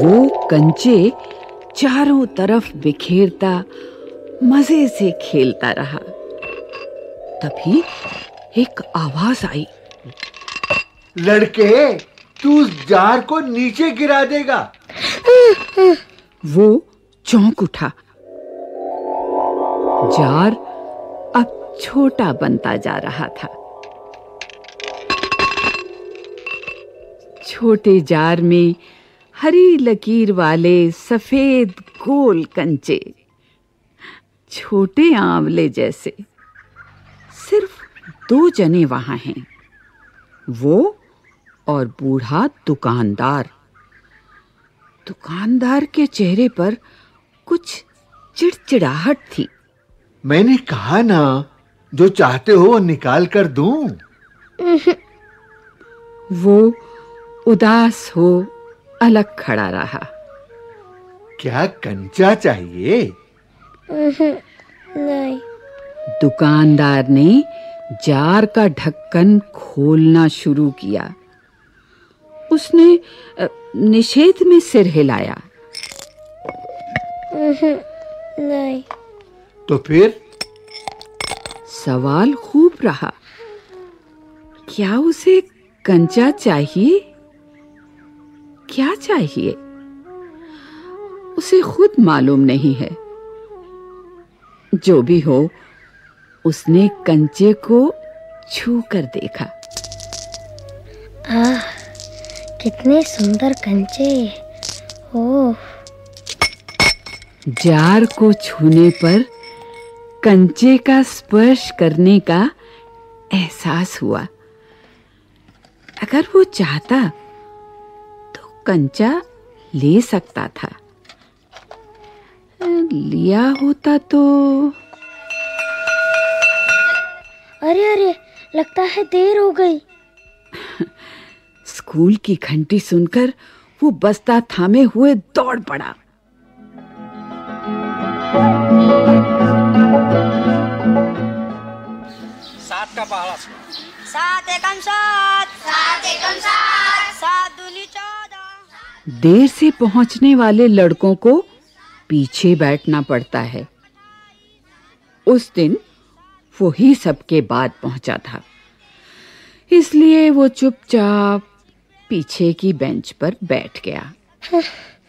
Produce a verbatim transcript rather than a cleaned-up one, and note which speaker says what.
Speaker 1: वो कंचे चारों तरफ बिखेरता मजे से खेलता रहा। तभी एक आवाज आई,
Speaker 2: लड़के, तू उस जार को नीचे गिरा देगा।
Speaker 1: वो चौंक उठा। जार अब छोटा बनता जा रहा था। छोटे जार में हरी लकीर वाले सफेद गोल कंचे, छोटे आंवले जैसे। सिर्फ दो जने वहां हैं, वो और बूढ़ा दुकानदार। दुकानदार के चेहरे पर कुछ चिड़चिड़ाहट थी।
Speaker 2: मैंने कहा ना, जो चाहते हो वो निकाल कर दूं।
Speaker 1: वो उदास हो अलग खड़ा रहा।
Speaker 2: क्या कंचा चाहिए?
Speaker 3: नहीं।
Speaker 1: दुकानदार ने जार का ढक्कन खोलना शुरू किया। उसने निषेध में सिर हिलाया।
Speaker 3: नहीं।
Speaker 2: तो फिर?
Speaker 1: सवाल खूब रहा। क्या उसे कंचा चाहिए? क्या चाहिए? उसे खुद मालूम नहीं है। जो भी हो, उसने कंचे को छू कर देखा।
Speaker 3: आह, कितने सुंदर कंचे। ओह।
Speaker 1: जार को छूने पर कंचे का स्पर्श करने का एहसास हुआ। अगर वो चाहता तो कंचा ले सकता था। लिया होता तो।
Speaker 3: अरे अरे, लगता है देर हो गई।
Speaker 1: स्कूल की घंटी सुनकर वो बस्ता थामे हुए दौड़ पड़ा।
Speaker 4: सात का पहाड़ा।
Speaker 5: सात एकम सात, सात एकम सात, सात दूनी चौदह।
Speaker 1: देर से पहुंचने वाले लड़कों को पीछे बैठना पड़ता है। उस दिन वो ही सबके बाद पहुंचा था, इसलिए वो चुपचाप पीछे की बेंच पर बैठ गया।